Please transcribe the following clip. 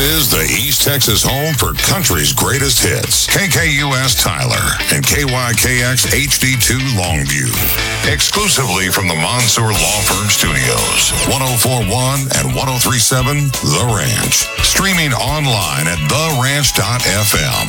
is the East Texas home for country's greatest hits. KKUS Tyler and KYKX HD2 Longview. Exclusively from the Mansour Law Firm Studios. 104.1 and 103.7 The Ranch. Streaming online at theranch.fm.